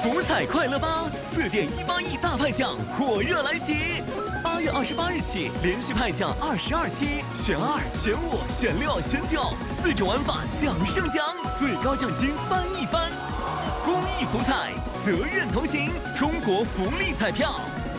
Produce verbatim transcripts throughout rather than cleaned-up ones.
福彩快乐吧，四点一八亿大派奖火热来袭！八月二十八日起，连续派奖二十二期，选二、选五、选六、选九，四种玩法奖胜奖，最高奖金翻一番。公益福彩，责任同行，中国福利彩票。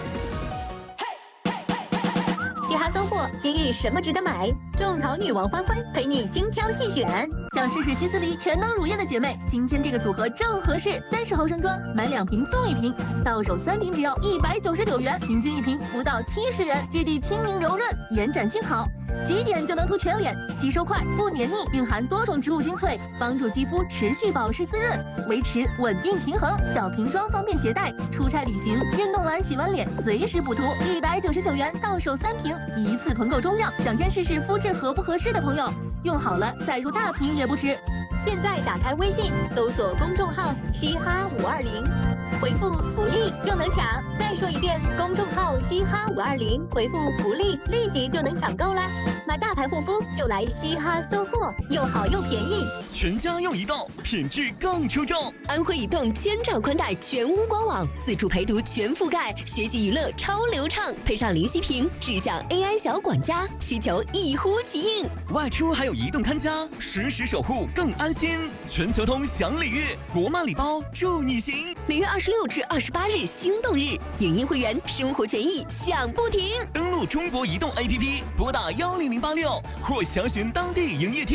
嘻哈搜货，今日什么值得买？种草女王欢欢陪你精挑细选。想试试希思黎全能乳液的姐妹，今天这个组合正合适，三十毫升装，买两瓶送一瓶，到手三瓶只要一百九十九元，平均一瓶不到七十元，质地轻盈柔润，延展性好，挤点就能涂全脸，吸收快，不黏腻，蕴含多种植物精粹，帮助肌肤持续保湿滋润，维持稳定平衡。小瓶装方便携带，出差旅行、运动完洗完脸随时补涂，一百九十九元到手三瓶，一次囤购中量。想先试试肤质合不合适的朋友，用好了再入大瓶也不迟。现在打开微信，搜索公众号“嘻哈五二零”，回复“福利”就能抢。再说一遍，公众号“嘻哈五二零”，回复“福利”，立即就能抢购啦！买大牌护肤就来嘻哈搜货，又好又便宜。 全家用移动，品质更出众。 安徽移动千兆宽带全屋官网，自助陪读全覆盖，学习娱乐超流畅，配上零息屏，智享 A I 小管家，需求一呼即应。 外出还有移动看家，实时守护更安心。全球通享礼遇，国漫礼包助你行。 每月二十六至二十八日心动日，影音会员生活权益享不停。 登录中国移动 A P P， 拨打幺零零八六或详询当地营业厅。